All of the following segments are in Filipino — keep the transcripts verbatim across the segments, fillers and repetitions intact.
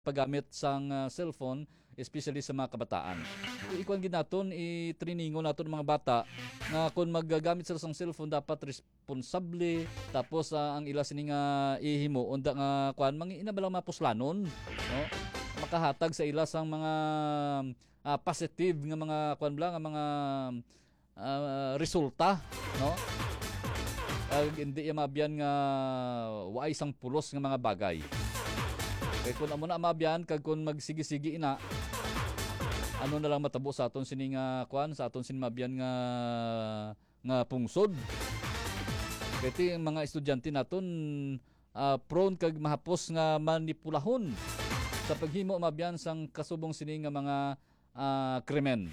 paggamit sang uh, cellphone, especially sa mga kabataan. So, ikuan ginaton i-trainingon naton mga bata nga kung maggagamit sila sang cellphone dapat responsable, tapos uh, ang ila sini nga ihimo unda nga kuan mangina balang mapuslanon, no? Makahatag sa ila sang mga uh, positive nga mga kuan bla nga mga uh, resulta, no? Uh, hindi ya mabiyan nga waay sang pulos nga mga bagay. Kaya kung amo na mabiyan, kag kung magsigi-sigi ina, ano na lang matabo sa aton sini nga kuan, sa aton sini mabiyan nga nga pungsod. Kaya yung mga estudyante naton uh, prone kag mahapos nga manipulahon sa paghimo mabiyan sang kasubong sini nga mga uh, krimen.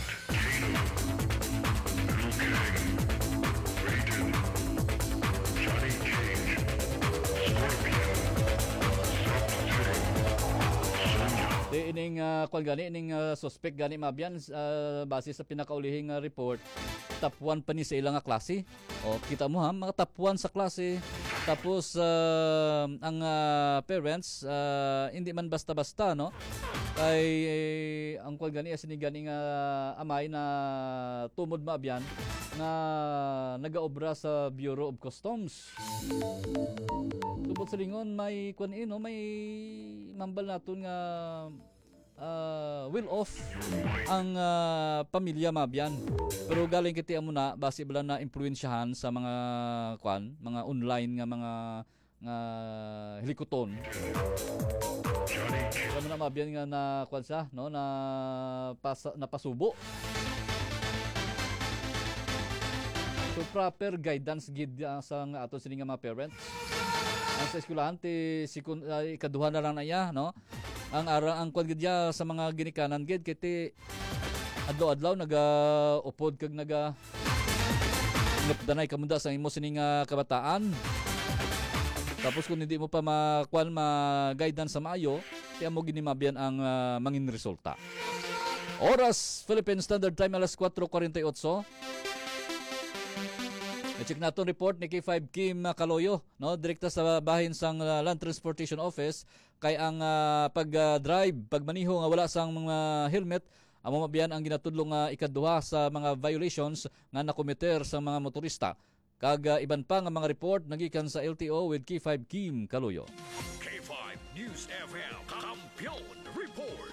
Di ining uh, kwan gani ining uh, suspect gani mabiyan uh, base sa pinakaulihing uh, report, top one pa ni sa ilang nga klase. O kita mo ha, mga top one sa klase. Tapos uh, ang uh, parents uh, hindi man basta-basta, no? Kay eh, ang kwan gani asini gani nga amay na tumod mabiyan nga nagaobra sa Bureau of Customs. Tubot sa lingon may kwan ino, may mambal naton nga uh, will off ang uh, pamilya mabiyan. Pero galing kiti amo na base bala na impluwensyahan sa mga kwan, mga online nga mga nga hilikoton. Kamo na mabiyan nga na kwan sa, no, na pas, napasubo. So proper guidance gid uh, sa nga ato sini nga mga parents. Ang sa eskwelahan ti sikun uh, ikaduha na lang na iya, no? Ang ara ang kwan gid ya sa mga ginikanan gid kiti adlaw-adlaw naga-upod kag naga ngapdanay kamunda sa imo sini nga kabataan. Tapos kung hindi mo pa makwan ma-guidance sa maayo, tiyan mo ginimabiyan ang uh, mangin resulta. Oras Philippine Standard Time alas four forty-eight. Na-check natin report ni K five Kim Kaloyo, no, direkta sa bahin sang uh, Land Transportation Office kay ang uh, pag-drive, uh, pagmaniho nga wala sang mga helmet, amo mabiyan ang ginatudlong uh, ikaduha sa mga violations nga nakomiter sa mga motorista. Kag uh, iban pa nga mga report nagikan sa L T O with K five Kim Kaloyo. K five News F M Kampiyon Report.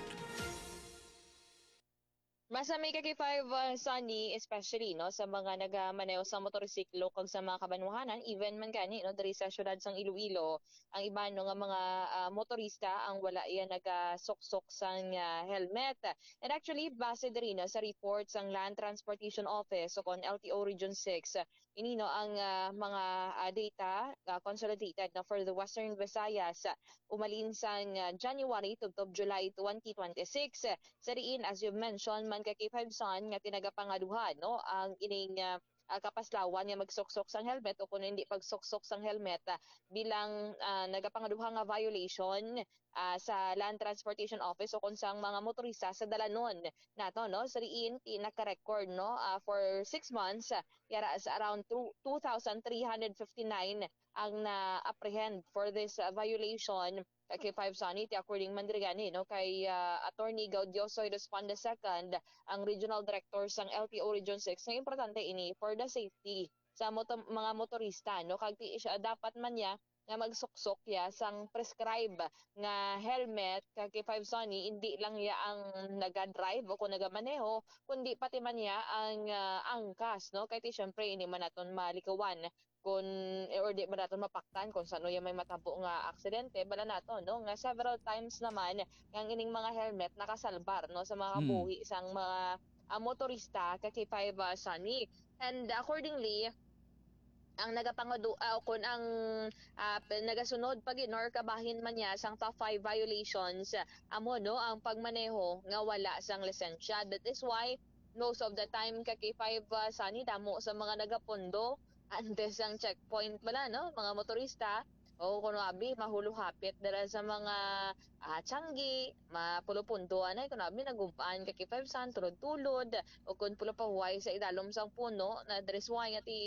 Basta may kaki five uh, Sunny, especially no sa mga nagamaneho sa motorsiklo kag sa mga kabanwahanan, even man gani no diri sa syudad sang Iloilo, ang iba no nga mga uh, motorista ang wala iya nagasuksok sang uh, helmet. And actually base diri no sa report sang Land Transportation Office o kon L T O Region six, uh, ini no ang uh, mga uh, data uh, consolidated no for the Western Visayas uh, umalin sang uh, January to July twenty twenty-six. Uh, sa riin as you mentioned man ka K five Sun nga tinagapangaduhan no ang ining uh, uh, kapaslawan nga magsuksok sang helmet o kung hindi pagsuksok sang helmet uh, bilang uh, nagapangaduha nga violation uh, sa Land Transportation Office o kung sang mga motorista sa dalanon nato no sa riin naka-record no uh, for six months uh, yara sa around two thousand three hundred fifty-nine ang na-apprehend for this uh, violation kay five Sunny, according man gani no kay uh, Attorney Gaudioso Responde second, ang Regional Director sang L T O Region six, na importante ini for the safety sa moto- mga motorista no kag ti siya dapat man niya nga magsuksok ya sang prescribe nga helmet kay five Sunny, hindi lang ya ang naga-drive o kung nagamaneho kundi pati man ya ang uh, angkas no kay ti syempre ini man naton malikawan kung or di ba natin mapaktan kung saan yung may matabo nga aksidente bala nato no nga several times naman ang ining mga helmet nakasalbar no sa mga Hmm. buhi sang mga uh, motorista kay five uh, Sunny. And accordingly ang nagapangadu uh, kung ang uh, nagasunod pag ignore kabahin man niya sang top five violations uh, amo no ang pagmaneho nga wala sang lisensya. That is why most of the time kay five uh, Sunny damo sa mga nagapondo antes ang checkpoint bala no mga motorista o kuno abi mahuluhapit dala sa mga uh, tiyanggi mapulupuntuan ay kuno abi nagumpaan kay five Sun tulod-tulod o kun pulo pa huway sa idalom sang puno na dresway nga ti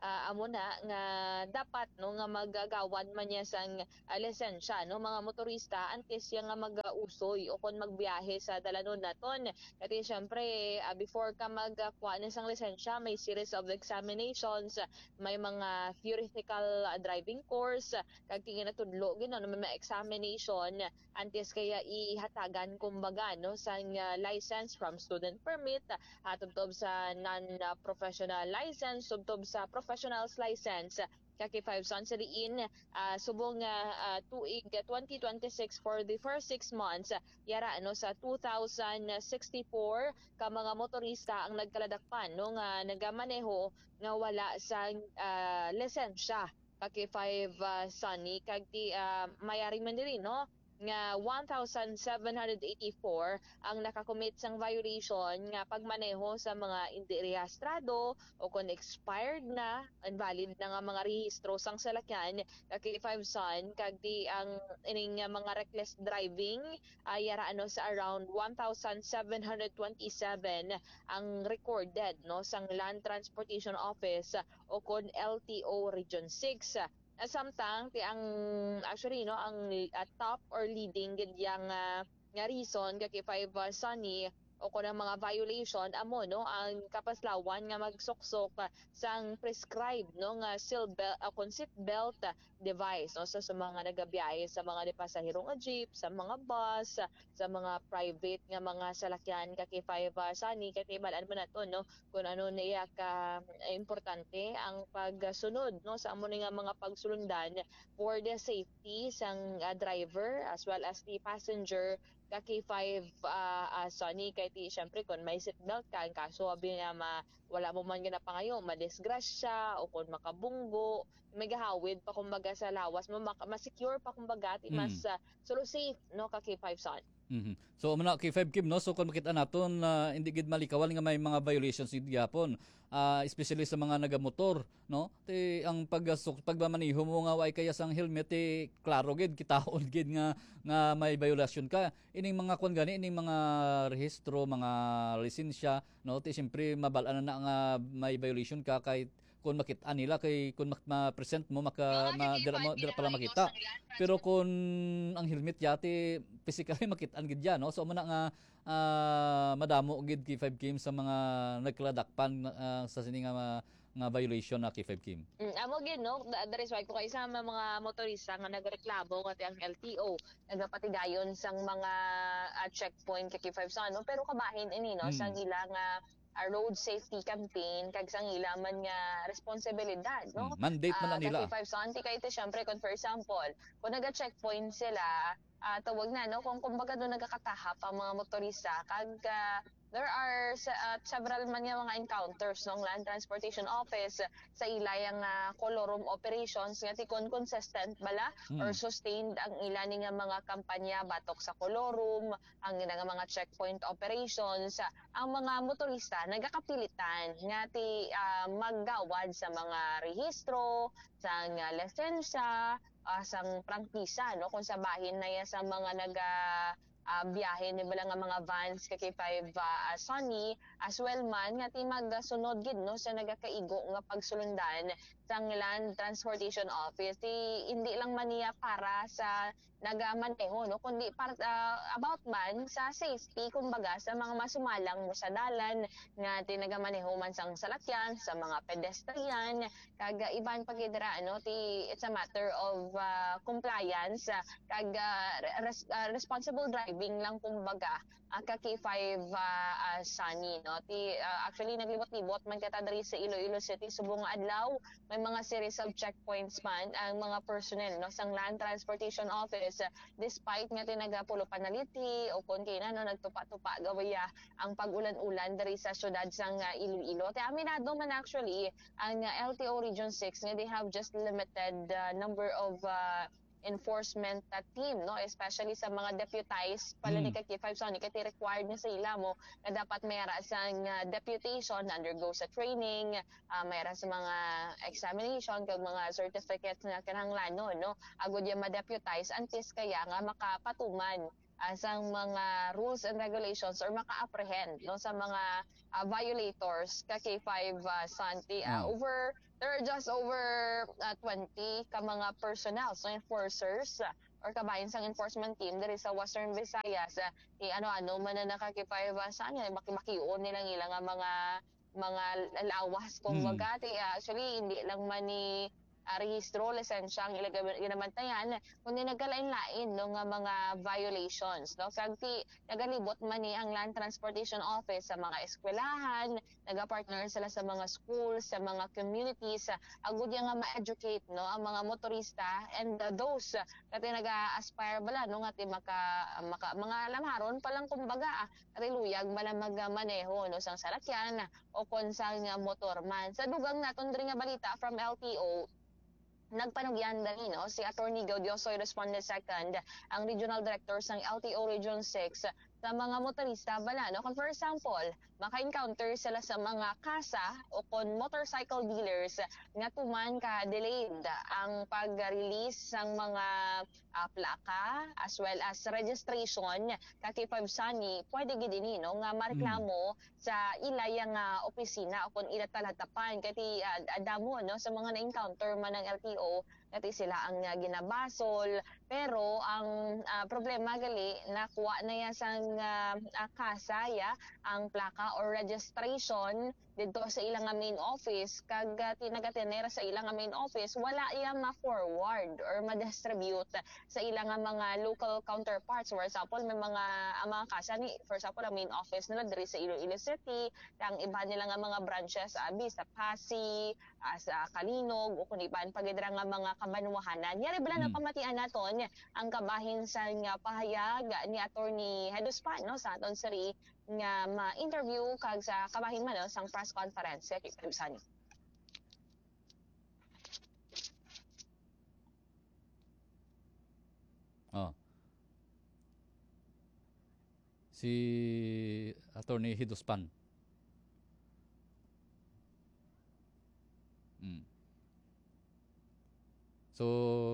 ah, amo na nga dapat no nga magagawad man niya sang ah, lisensya no mga motorista antes siya nga mag-usoy o kon magbiyahe sa dalanon naton. Kasi syempre ah, before ka magkuha ng isang lisensya may series of examinations, may mga theoretical ah, driving course, kag tingin na tudlo gino no, may mga examination antes kaya ihatagan kumbaga no sang ah, license from student permit uh, tubtob sa non-professional license, tubtob sa professional's license. Kaki five sons in uh, subong uh, uh, tuig twenty twenty-six for the first six months uh, yara ano sa two thousand sixty-four ka mga motorista ang nagkaladakpan no nga nagamaneho nga wala sa uh, lisensya kaki five uh, Sunny kag di uh, mayari man diri no nga one thousand seven hundred eighty-four ang nakakommit sang violation nga pagmaneho sa mga hindi rehistrado o kung expired na, invalid na nga mga rehistro sang salakyan kaki five son kag di ang ining mga reckless driving ay yara ano sa around one thousand seven hundred twenty-seven ang recorded no sang Land Transportation Office o kon L T O Region six. Uh, samtang ti ang actually no ang uh, top or leading gid yang uh, nga reason kay five uh, Sunny o kun ang mga violation amo no ang kapaslawan nga magsuksok uh, sang prescribed no nga seat belt uh, kun seat belt uh, device no so, sa mga nagabiyahe sa mga pasahero nga jeep, sa mga bus, uh, sa mga private nga mga salakyan kay five uh, Sunny kay tibalan mo nato no kung ano niya ka uh, importante ang pagsunod no sa amo ni nga mga pagsulundan for the safety sang uh, driver as well as the passenger kaki five uh, uh, Sunny kay ti syempre kun may seatbelt ka ang kaso abi nga ma, wala mo man gina pangayo madisgrasya o kun makabunggo may gahawid pa kumbaga sa lawas mo maka, ma-secure pa kumbaga ti mas Mm. uh, solo safe no kaki five Sun. Mhm. So muna kay five Kim no so kung makita naton na hindi gid malikawan nga may mga violations gid gyapon ah especially sa mga nagamotor no ti ang pagasok pagmamaneho mo nga way kaya sang helmet ti klaro gid kitaon gid nga nga may violation ka ining mga kun gani ining mga rehistro mga lisensya no ti siyempre mabal-an na nga may violation ka kay kung makita nila kay kung mak- ma-present mo maka ma, dira, mo, dira pala makita pero kung ang helmet yati physically makitaan gid yan no so mo na nga ah, madamo gid kay five Kim sa mga nagkaladakpan ah, sa sini nga ma- nga violation na kay five Kim. Mm, amo gid no, da- that is why ko kay sa mga motorista nga nagreklamo kati ang L T O nagapatigayon sang mga ah, checkpoint kay five sa no pero kabahin ini no Mm. sang ila nga ah, road safety campaign kag sang ila man nga responsibilidad no. Mm, mandate man na Ah, nila. kay five sa anti kay ito syempre kung for example kung naga-checkpoint sila ah, tawag na no kung kumbaga doon nagakatahap ang mga motorista kag ah, there are sa- uh, several man nga mga encounters ng Land Transportation Office sa ilayang uh, colorum operations nga ti kon consistent bala or Mm. sustained ang ilan nga mga kampanya batok sa colorum ang ina nga mga checkpoint operations ang mga motorista nagakapilitan nga ti ah, maggawad sa mga rehistro sa nga lisensya ah, sang prangkisa no kung sa bahin na ya sa mga naga ah, biyahe ni bala nga mga vans kay five uh, Sunny as well man nga ti magsunod gid no sa nagakaigo nga pagsulundan sang Land Transportation Office ti hindi lang man niya para sa nagamaneho no kundi para ah, about man sa safety kumbaga sa mga masumalang mo sa dalan nga ti nagamaneho man sang salakyan sa mga pedestrian kag iban pagidra ano ti it's a matter of ah, compliance ah, kag ah, res- ah, responsible driving lang kumbaga ang kaki five uh, uh, Sunny no ti ah, actually naglibot-libot man kata diri sa Iloilo City subong nga adlaw may mga series of checkpoints man ang mga personnel no sang Land Transportation Office uh, despite nga tinagapulo panaliti o kun kay na no nagtupa-tupa gawaya ang pag-ulan-ulan diri sa syudad sang uh, Iloilo ti aminado man actually ang uh, L T O Region six nga they have just limited uh, number of uh, enforcement uh, team no especially sa mga deputized pala ni Mm. kay five Sonic kay required na sa ila mo na dapat mayara sang uh, deputation undergo sa training uh, mayara sa mga examination kag mga certificates nga kinahanglan no agud ya ma-deputize antes kaya nga makapatuman uh, sang mga rules and regulations or maka-apprehend no sa mga uh, violators kay five uh, Santi uh, Oh. over there are just over uh, twenty ka mga personnel, so enforcers uh, or kabayan sang enforcement team diri sa Western Visayas. Uh, i ano-ano man na nakakipaiba sa ano, makimakion nilang ilang nga mga mga lawas kung Hmm. bagati. Uh, actually, hindi lang man ni uh, rehistro, lisensya ang ilang ginabantayan, kundi nagkalain-lain no, nga mga violations. No? Sagti, nagalibot man ni ang Land Transportation Office sa mga eskwelahan, nagapartner sila sa mga schools, sa mga communities, uh, agud yang nga ma-educate no, ang mga motorista and uh, those uh, kati naga-aspire bala no, nga ti maka, maka, mga lamaron pa lang kumbaga, ah, kati luyag bala magmaneho no, sang salakyan o konsang nga motorman. Sa dugang naton diri nga balita from L T O, nagpanugyan dali no si Attorney Gaudiosoy Responde second, ang Regional Director sang L T O Region six, sa mga motorista bala no kung for example maka-encounter sila sa mga kasa o kon motorcycle dealers nga tuman ka delayed ang pag-release ng mga uh, plaka as well as registration kaki five Sunny, pwede gid ini no nga mareklamo sa ilaya nga opisina o kon ila talatapan kati uh, adamo no sa mga na-encounter man ng L T O kati sila ang uh, ginabasol, pero ang uh, problema gali nakuha na yan sang uh, uh, kasa ya ang plaka or registration dito sa ilang nga main office kag uh, tinagatenera sa ilang nga main office wala iya ma-forward or ma-distribute sa ilang nga mga local counterparts. For example, may mga ang mga kasa ni for example ang main office nila diri sa Iloilo City, ang iba nila nga mga branches abi sa Pasig, uh, sa Kalinog o kun iban pagidra nga mga kabanwahanan. Yari bala na Hmm. pamatian naton ang kabahin sa nga pahayag ni Attorney Heduspan no sa aton siri nga ma-interview kag sa kabahin man no, sang press conference kay Pebsan. Oh. Si Attorney Hidospan. Mm. So,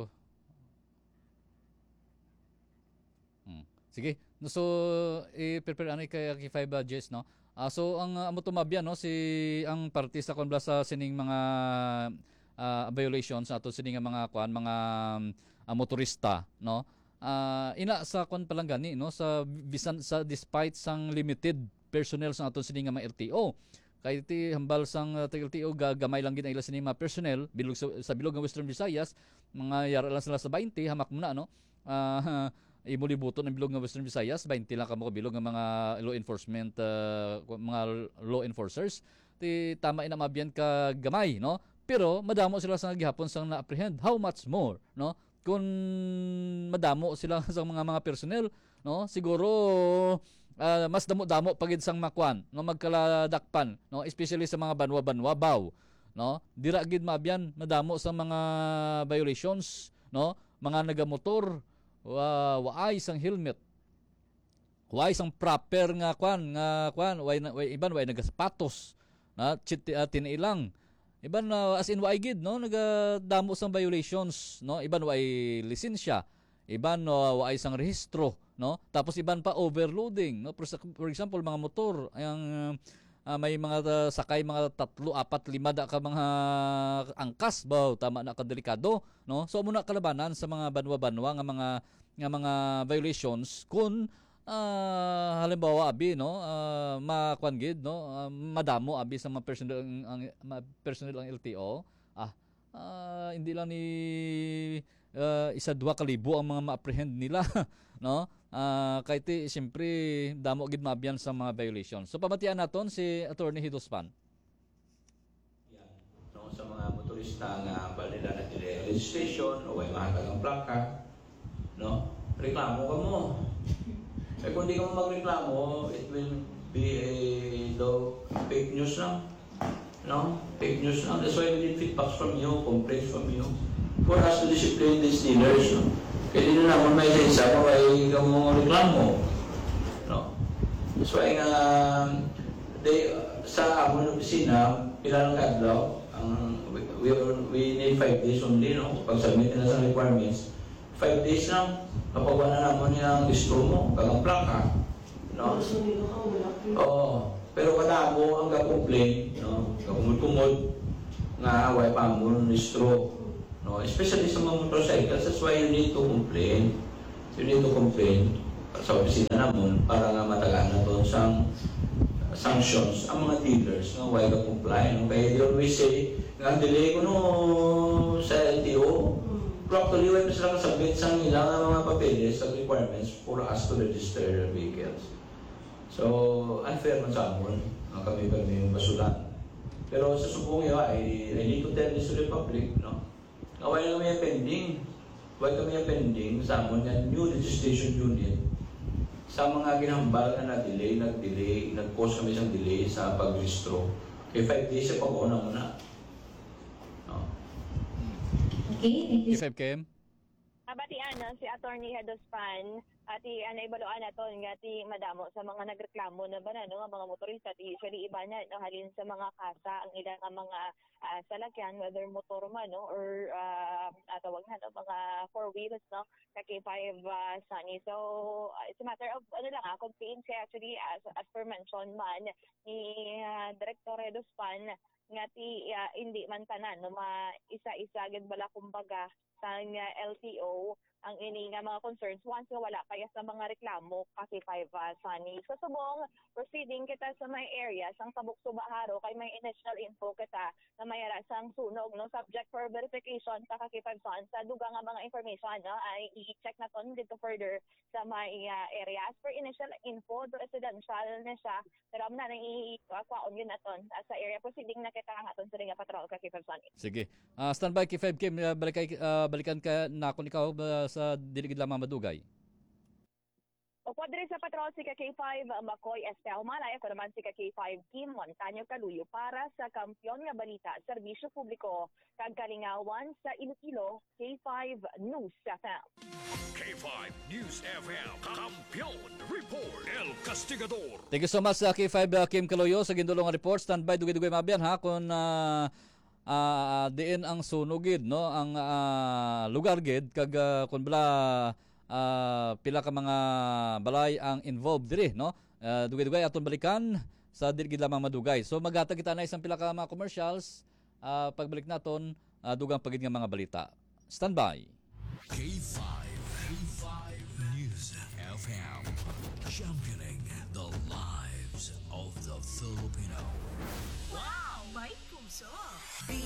mm. Sige. No, so, i-prepare ano kay kay five budgets, no? Ah, so, ang uh, amo tumabyan, no, si ang party sa konbla sa sining mga ah, violations ato sining nga mga kuan mga ah, motorista, no? Ah, ina sa kon pa lang gani, no, sa bisan sa despite sang limited personnel sa aton sining nga mga L T O. Kay ti hambal sang uh, L T O gagamay lang gid ang ila sining mga personnel bilog sa, sa bilog ng Western Visayas, mga yara lang sila sa twenty hamak muna, no. Ah, imulibuton ng bilog ng Western Visayas, twenty lang kamo bilog ng mga law enforcement uh, mga law enforcers. Ti tama ina mabyan ka gamay, no. Pero madamo sila sa gihapon sang na-apprehend. How much more, no? Kung madamo sila sa mga mga personnel, no, siguro uh, mas damo-damo pagid sang makwan, no, magkaladakpan, no, especially sa mga banwa-banwa baw, no, dira gid mabyan madamo sa mga violations, no, mga nagamotor wa waay sang helmet, waay sang proper nga kwan nga kwan way, way iban way nagasapatos na chit uh, tinailang. Iban uh, as in waay gid, no, nagadamo sang violations, no, iban waay lisensya, iban uh, waay sang rehistro, no, tapos iban pa overloading, no, for, for example mga motor ang uh, may mga uh, sakay mga tatlo apat lima da ka mga angkas baw tama na ka delikado, no, so muna kalabanan sa mga banwa-banwa nga mga nga mga violations kun Uh, halimbawa abi, no, uh, makuan gid, no, uh, madamo abi sa mga personnel ang, ang mga personnel ang L T O, ah uh, hindi lang ni uh, isa dua kalibo ang mga ma-apprehend nila no, uh, kay ti siyempre damo gid mabyan sa mga violations. So pamatian naton si Attorney Hidospan. Yan, no, sa mga motorista nga balila na dili registration o way mahatag ang plaka, no, reklamo ka mo. Eh kung di ka mo magreklamo, it will be a low, fake news lang. No? Fake news lang. That's why we need feedbacks from you, complaints from you. For us to discipline these dealers, no? Kaya di na naman may isa pa ay ikaw mo reklamo. No? That's why nga, they, sa amon opisina, ilang kadlaw, ang, we, we, we need five days only, no? Pag-submit na sa requirements, five days lang. Kapag na naman yung gusto mo, kagang plaka. No? Oo. Pero kada mo ang ka-complain, no? Kakumod-kumod, nga way pa mo restro. No, especially sa mga motorcycles, that's why you need to complain. You need to complain sa opisina namon para nga matagaan na to sang sanctions ang mga dealers no why ka comply no kaya they always say nga delay ko no sa L T O properly why pa sila kasabit sang ilang mga papeles sa requirements for us to register vehicles. So unfair man sa amon ang kami kami yung basulan. Pero sa subong yun ay I need to tell this to the public no na why kami yung pending why kami yung pending sa amon yan new registration unit sa mga ginambal na na-delay, nag-delay, nag-cause kami siyang delay sa pag-restro. Kaya five days sa pag-una muna. No. Okay, thank you. K five K M. Abatian no, si Attorney Hedospan at i anaibaluan naton nga ti madamo sa mga nagreklamo na ba na no, nga mga motorista ti usually iba na no, halin sa mga kasa ang ilang nga mga uh, salakyan whether motor man no or uh, tawag na no, mga four wheels no sa K five uh, Sunny. So uh, it's a matter of ano lang ah, complaints kaya actually as, as per mentioned man ni uh, Director Hedospan nga ti uh, hindi man tanan no ma isa-isa gid bala kumbaga sa uh, L T O ang ini nga mga concerns once nga wala kaya sa mga reklamo kasi five uh, Sunny. So subong proceeding kita sa may area sang Tabuk-Subaharo kay may initial info kita na mayara sang sunog no subject for verification sa kay five Sun sa dugang nga mga information no ay i-check naton dito further sa may uh, area. As per initial info do residential na siya pero am na nang i-kwaon yun naton uh, sa area proceeding na kita nga aton sa ring patrol kay five Sunny. Sige. Uh, standby K five K M, uh, balik kay, uh, balikan ka na ako ikaw uh, sa diligid lamang madugay. O pwede sa patrol si K five Makoy Este Humalay, ako naman si K five Kim Montaño Caluyo para sa Kampiyon nga Balita, Serbisyo Publiko, kag Kalingawan sa Iloilo, K five News F M. K five News F M. Kampiyon Report. El Castigador. Thank you so much sa K five uh, Kim Caluyo sa gindulong report. Standby dugay-dugay mabiyan ha kung uh, uh, diin ang sunugid no ang uh, lugar gid kag uh, kun bala uh, pila ka mga balay ang involved diri no uh, dugay-dugay aton balikan sa dili lamang madugay. So maghatag kita na isang pila ka mga commercials uh, pagbalik naton uh, dugang pagid nga mga balita. Standby. K five. K five News F M. Championing the lives of the Filipino. Wow! May puso!